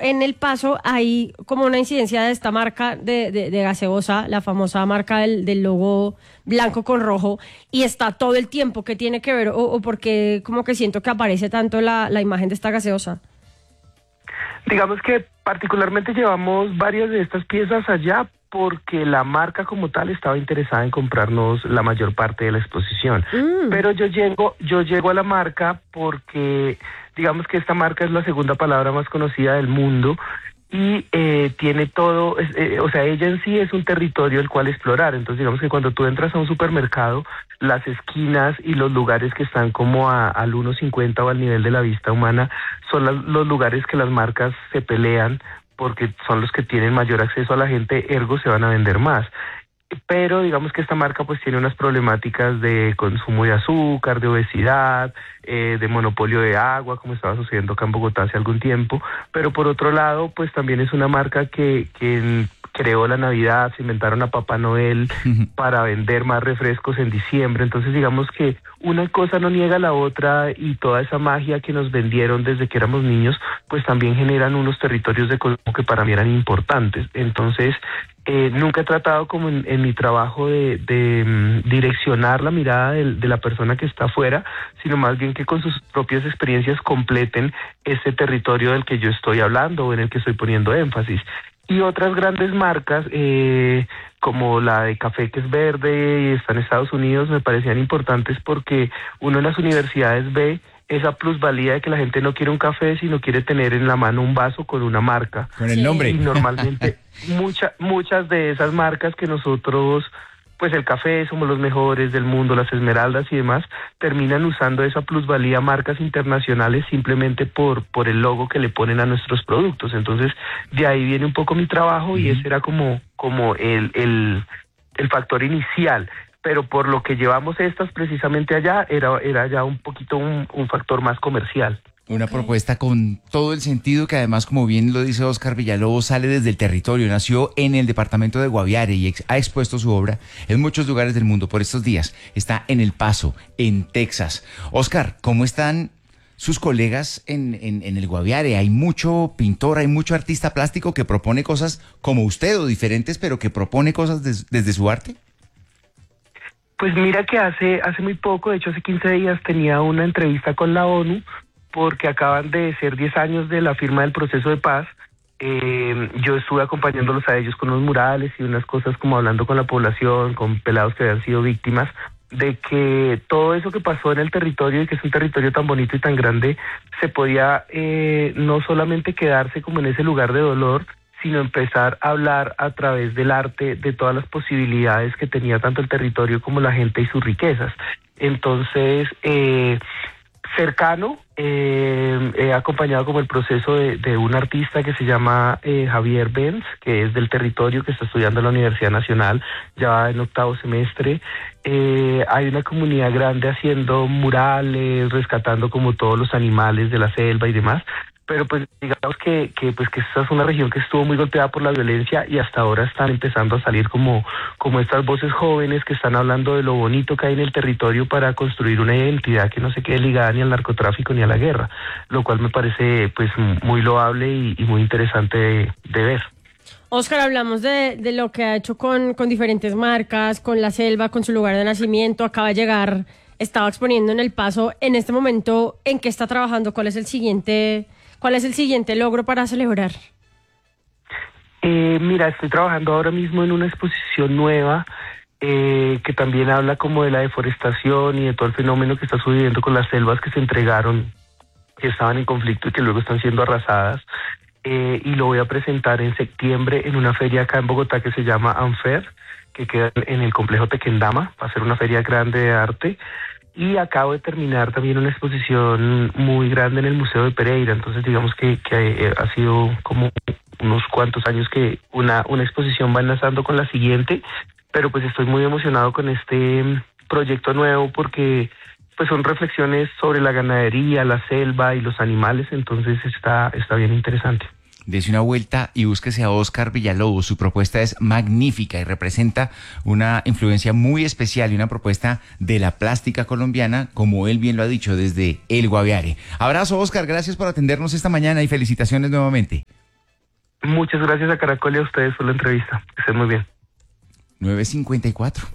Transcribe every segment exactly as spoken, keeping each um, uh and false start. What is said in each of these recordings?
en El Paso hay como una incidencia de esta marca de, de, de gaseosa, la famosa marca del, del logo blanco con rojo, y está todo el tiempo. ¿Qué tiene que ver o, o por qué como que siento que aparece tanto la, la imagen de esta gaseosa? Digamos que particularmente llevamos varias de estas piezas allá porque la marca como tal estaba interesada en comprarnos la mayor parte de la exposición. Mm. Pero yo llego, yo llego a la marca porque digamos que esta marca es la segunda palabra más conocida del mundo y eh, tiene todo, eh, o sea, ella en sí es un territorio el cual explorar. Entonces digamos que cuando tú entras a un supermercado, las esquinas y los lugares que están como a, al uno cincuenta o al nivel de la vista humana son las, los lugares que las marcas se pelean porque son los que tienen mayor acceso a la gente, ergo se van a vender más. Pero digamos que esta marca pues tiene unas problemáticas de consumo de azúcar, de obesidad, eh, de monopolio de agua, como estaba sucediendo acá en Bogotá hace algún tiempo. Pero por otro lado, pues también es una marca que, que creó la Navidad, se inventaron a Papá Noel uh-huh. para vender más refrescos en diciembre. Entonces digamos que una cosa no niega la otra y toda esa magia que nos vendieron desde que éramos niños, pues también generan unos territorios de consumo que para mí eran importantes. Entonces, Eh, nunca he tratado como en, en mi trabajo de, de um, direccionar la mirada de, de la persona que está afuera, sino más bien que con sus propias experiencias completen ese territorio del que yo estoy hablando o en el que estoy poniendo énfasis. Y otras grandes marcas, eh, como la de café que es verde y está en Estados Unidos, me parecían importantes porque uno en las universidades ve esa plusvalía de que la gente no quiere un café, sino quiere tener en la mano un vaso con una marca. Con el nombre. Y normalmente mucha, muchas de esas marcas que nosotros, pues el café, somos los mejores del mundo, las esmeraldas y demás, terminan usando esa plusvalía marcas internacionales simplemente por, por el logo que le ponen a nuestros productos. Entonces, de ahí viene un poco mi trabajo y ese era como, como el, el, el factor inicial. Pero por lo que llevamos estas precisamente allá, era, era ya un poquito un, un factor más comercial. Una propuesta con todo el sentido que además, como bien lo dice Óscar Villalobos, sale desde el territorio, nació en el departamento de Guaviare y ex, ha expuesto su obra en muchos lugares del mundo por estos días. Está en El Paso, en Texas. Óscar, ¿cómo están sus colegas en, en, en el Guaviare? Hay mucho pintor, hay mucho artista plástico que propone cosas como usted o diferentes, pero que propone cosas des, desde su arte. Pues mira que hace hace muy poco, de hecho hace quince días, tenía una entrevista con la ONU porque acaban de ser diez años de la firma del proceso de paz. Eh, yo estuve acompañándolos a ellos con unos murales y unas cosas como hablando con la población, con pelados que habían sido víctimas, de que todo eso que pasó en el territorio y que es un territorio tan bonito y tan grande, se podía eh, no solamente quedarse como en ese lugar de dolor, sino empezar a hablar a través del arte de todas las posibilidades que tenía tanto el territorio como la gente y sus riquezas. Entonces, eh, cercano, eh, he acompañado como el proceso de, de un artista que se llama eh, Javier Benz, que es del territorio, que está estudiando en la Universidad Nacional, ya va en octavo semestre. Eh, hay una comunidad grande haciendo murales, rescatando como todos los animales de la selva y demás. Pero pues digamos que, que pues que esta es una región que estuvo muy golpeada por la violencia y hasta ahora están empezando a salir como, como estas voces jóvenes que están hablando de lo bonito que hay en el territorio para construir una identidad que no se quede ligada ni al narcotráfico ni a la guerra, lo cual me parece pues muy loable y, y muy interesante de, de ver. Óscar, hablamos de, de lo que ha hecho con, con diferentes marcas, con la selva, con su lugar de nacimiento, acaba de llegar, estaba exponiendo en El Paso. En este momento, ¿en qué está trabajando? ¿Cuál es el siguiente... ¿Cuál es el siguiente logro para celebrar? Eh, mira, estoy trabajando ahora mismo en una exposición nueva eh, que también habla como de la deforestación y de todo el fenómeno que está sucediendo con las selvas que se entregaron, que estaban en conflicto y que luego están siendo arrasadas. Eh, y lo voy a presentar en septiembre en una feria acá en Bogotá que se llama Anfer, que queda en el complejo Tequendama. Va a ser una feria grande de arte. Y acabo de terminar también una exposición muy grande en el Museo de Pereira, entonces digamos que, que ha sido como unos cuantos años que una, una exposición va enlazando con la siguiente, pero pues estoy muy emocionado con este proyecto nuevo porque pues son reflexiones sobre la ganadería, la selva y los animales, entonces está, está bien interesante. Dese una vuelta y búsquese a Óscar Villalobos. Su propuesta es magnífica y representa una influencia muy especial y una propuesta de la plástica colombiana, como él bien lo ha dicho, desde el Guaviare. Abrazo, Óscar, gracias por atendernos esta mañana y felicitaciones nuevamente. Muchas gracias a Caracol y a ustedes por la entrevista. Que estén muy bien. nueve cincuenta y cuatro.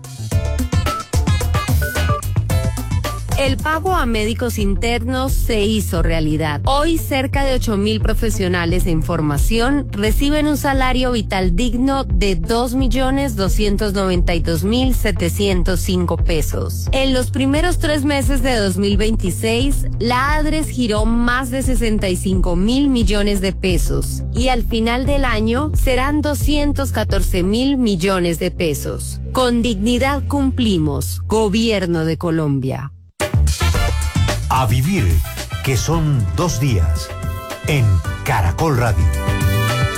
El pago a médicos internos se hizo realidad. Hoy cerca de ocho mil profesionales en formación reciben un salario vital digno de dos millones doscientos noventa y dos mil setecientos cinco pesos. En los primeros tres meses de dos mil veintiséis, la ADRES giró más de sesenta y cinco mil millones de pesos y al final del año serán doscientos catorce mil millones de pesos. Con dignidad cumplimos, Gobierno de Colombia. A vivir, que son dos días, en Caracol Radio.